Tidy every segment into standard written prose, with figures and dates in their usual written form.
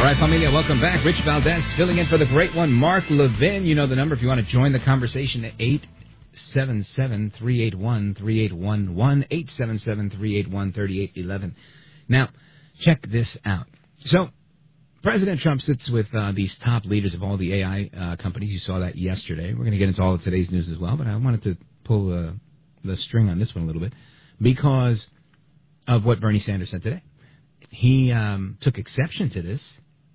right, familia, welcome back. Rich Valdez filling in for the great one, Mark Levin. You know the number if you want to join the conversation at 877-381-3811, 877-381-3811. Now, check this out. So, President Trump sits with these top leaders of all the AI companies. You saw that yesterday. We're going to get into all of today's news as well, but I wanted to pull the string on this one a little bit because of what Bernie Sanders said today. He took exception to this,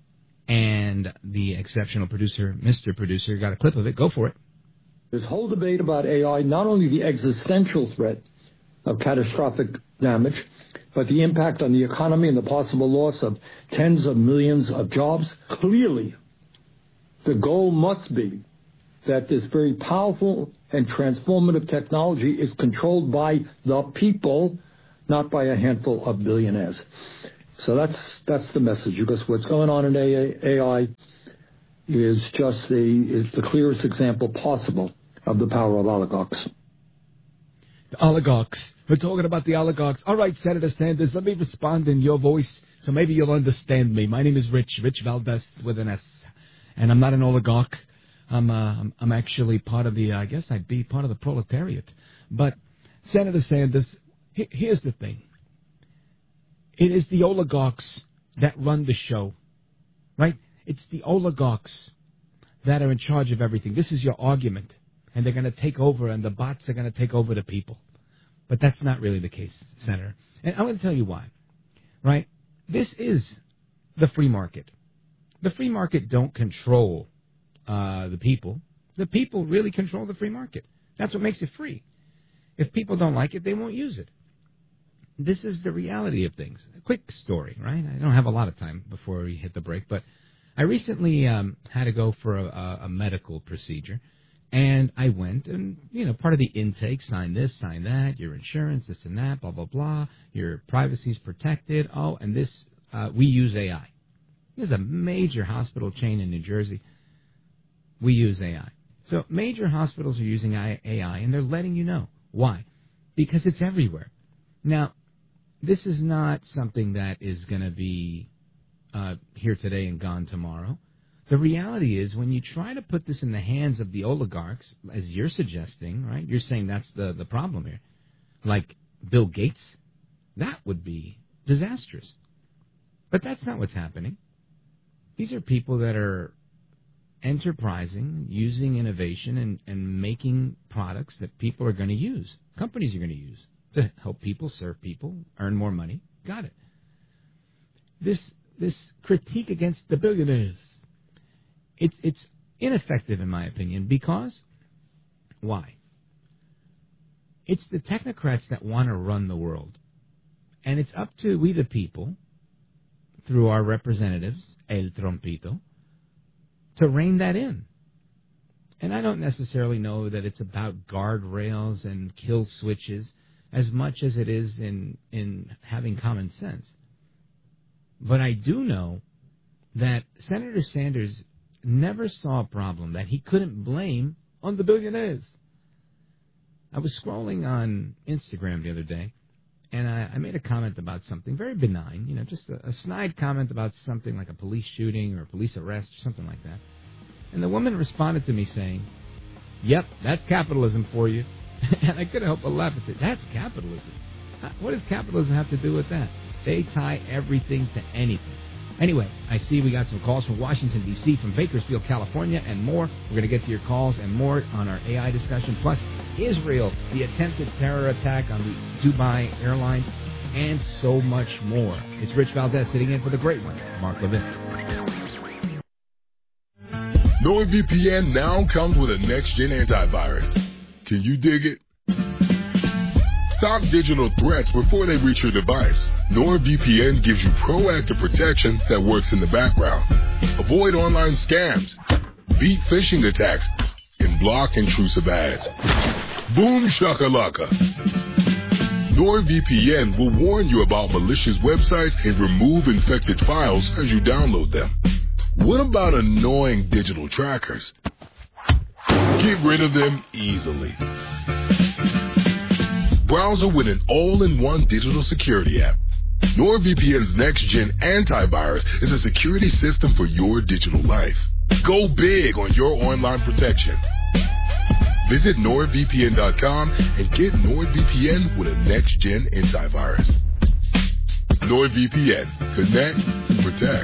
and the exceptional producer, Mr. Producer, got a clip of it. Go for it. This whole debate about AI, not only the existential threat of catastrophic damage, but the impact on the economy and the possible loss of tens of millions of jobs. Clearly, the goal must be that this very powerful and transformative technology is controlled by the people, not by a handful of billionaires. So that's the message, because what's going on in AI is just the clearest example possible of the power of oligarchs. The oligarchs. We're talking about the oligarchs. All right, Senator Sanders, let me respond in your voice so maybe you'll understand me. My name is Rich Valdez with an S, and I'm not an oligarch. I'm actually part of the, I guess I'd be part of the proletariat. But, Senator Sanders, here's the thing. It is the oligarchs that run the show, right? It's the oligarchs that are in charge of everything. This is your argument, and they're going to take over, and the bots are going to take over the people. But that's not really the case, Senator. And I'm going to tell you why, right? This is the free market. The free market don't control the people. The people really control the free market. That's what makes it free. If people don't like it, they won't use it. This is the reality of things. A quick story, right? I don't have a lot of time before we hit the break, but I recently had to go for a medical procedure, and I went, and, part of the intake, sign this, sign that, your insurance, this and that, blah, blah, blah, your privacy's protected, and this, we use AI. There's a major hospital chain in New Jersey. We use AI. So major hospitals are using AI, and they're letting you know. Why? Because it's everywhere. Now, this is not something that is going to be here today and gone tomorrow. The reality is when you try to put this in the hands of the oligarchs, as you're suggesting, right, you're saying that's the problem here, like Bill Gates, that would be disastrous. But that's not what's happening. These are people that are enterprising, using innovation, and making products that people are going to use, companies are going to use, to help people, serve people, earn more money. Got it. This critique against the billionaires, it's ineffective in my opinion, because why? It's the technocrats that want to run the world. And it's up to we the people, through our representatives, El Trompito, to rein that in. And I don't necessarily know that it's about guardrails and kill switches as much as it is in having common sense. But I do know that Senator Sanders never saw a problem that he couldn't blame on the billionaires. I was scrolling on Instagram the other day, and I made a comment about something very benign, just a snide comment about something like a police shooting or a police arrest or something like that. And the woman responded to me saying, "Yep, that's capitalism for you." And I couldn't help but laugh and say, that's capitalism. What does capitalism have to do with that? They tie everything to anything. Anyway, I see we got some calls from Washington, D.C., from Bakersfield, California, and more. We're going to get to your calls and more on our AI discussion. Plus, Israel, the attempted terror attack on the Dubai Airlines, and so much more. It's Rich Valdez sitting in for the great one, Mark Levin. NordVPN now comes with a next-gen antivirus. Can you dig it? Stop digital threats before they reach your device. NordVPN gives you proactive protection that works in the background. Avoid online scams, beat phishing attacks, and block intrusive ads. Boom shakalaka. NordVPN will warn you about malicious websites and remove infected files as you download them. What about annoying digital trackers? Get rid of them easily. Browser with an all-in-one digital security app. NordVPN's next-gen antivirus is a security system for your digital life. Go big on your online protection. Visit NordVPN.com and get NordVPN with a next-gen antivirus. NordVPN. Connect. Protect.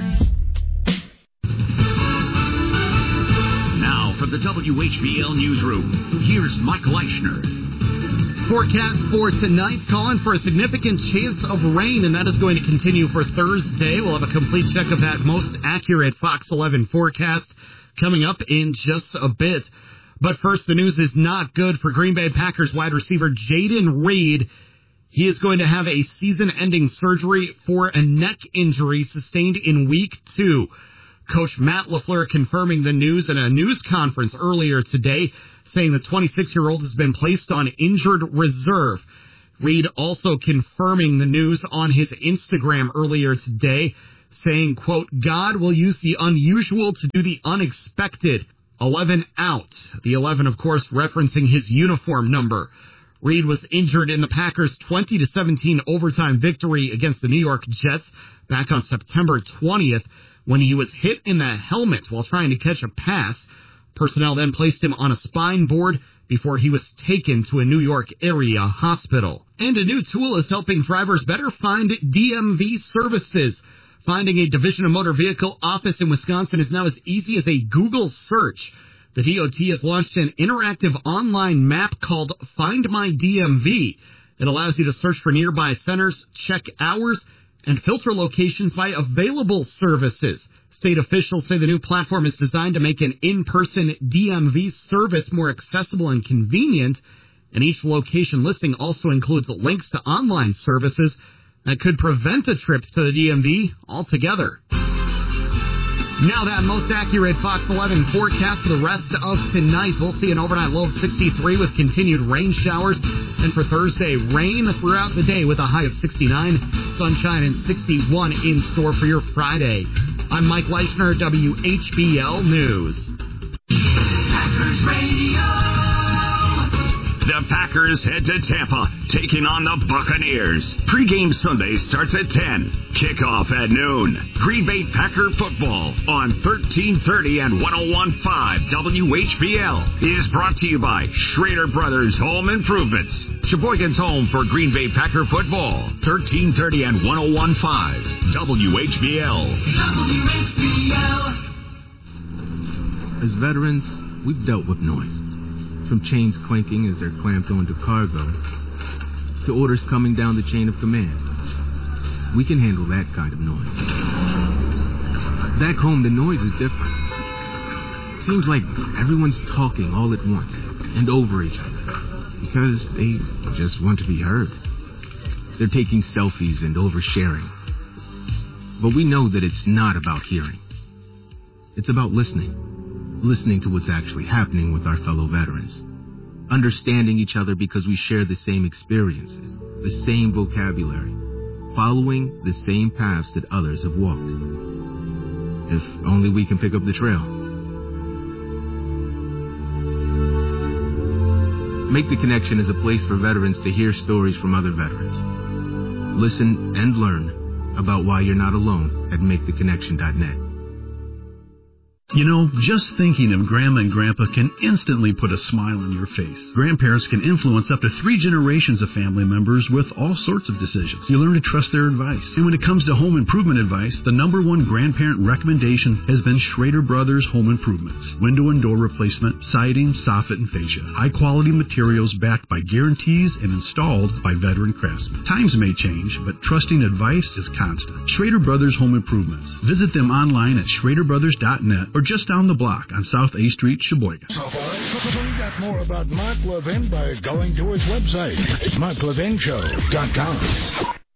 Now from the WHBL Newsroom, here's Mike Leischner. Forecast for tonight calling for a significant chance of rain, and that is going to continue for Thursday. We'll have a complete check of that most accurate Fox 11 forecast coming up in just a bit. But first, the news is not good for Green Bay Packers wide receiver Jayden Reed. He is going to have a season-ending surgery for a neck injury sustained in Week 2. Coach Matt LaFleur confirming the news in a news conference earlier today, saying the 26-year-old has been placed on injured reserve. Reed also confirming the news on his Instagram earlier today, saying, quote, God will use the unusual to do the unexpected. 11 out. The 11, of course, referencing his uniform number. Reed was injured in the Packers' 20-17 overtime victory against the New York Jets back on September 20th when he was hit in the helmet while trying to catch a pass. Personnel then placed him on a spine board before he was taken to a New York area hospital. And a new tool is helping drivers better find DMV services. Finding a Division of Motor Vehicle office in Wisconsin is now as easy as a Google search. The DOT has launched an interactive online map called Find My DMV. It allows you to search for nearby centers, check hours, and filter locations by available services. State officials say the new platform is designed to make an in-person DMV service more accessible and convenient, and each location listing also includes links to online services that could prevent a trip to the DMV altogether. Now that most accurate Fox 11 forecast for the rest of tonight. We'll see an overnight low of 63 with continued rain showers. And for Thursday, rain throughout the day with a high of 69, sunshine and 61 in store for your Friday. I'm Mike Leischner, WHBL News. Packers Radio. The Packers head to Tampa, taking on the Buccaneers. Pre-game Sunday starts at 10. Kickoff at noon. Green Bay Packer football on 1330 and 101.5 WHBL is brought to you by Schrader Brothers Home Improvements. Sheboygan's home for Green Bay Packer football. 1330 and 101.5 WHBL. WHBL. As veterans, we've dealt with noise. From chains clanking as they're clamped onto cargo, to orders coming down the chain of command. We can handle that kind of noise. Back home, the noise is different. Seems like everyone's talking all at once and over each other because they just want to be heard. They're taking selfies and oversharing. But we know that it's not about hearing. It's about listening. Listening to what's actually happening with our fellow veterans. Understanding each other because we share the same experiences, the same vocabulary, following the same paths that others have walked. If only we can pick up the trail. Make the Connection is a place for veterans to hear stories from other veterans. Listen and learn about why you're not alone at MakeTheConnection.net. You know, just thinking of Grandma and Grandpa can instantly put a smile on your face. Grandparents can influence up to 3 generations of family members with all sorts of decisions. You learn to trust their advice. And when it comes to home improvement advice, the #1 grandparent recommendation has been Schrader Brothers Home Improvements. Window and door replacement, siding, soffit, and fascia. High-quality materials backed by guarantees and installed by veteran craftsmen. Times may change, but trusting advice is constant. Schrader Brothers Home Improvements. Visit them online at schraderbrothers.net or just down the block on South A Street, Sheboygan. So find out more about Mark Levin by going to his website. It's MarkLevinShow.com.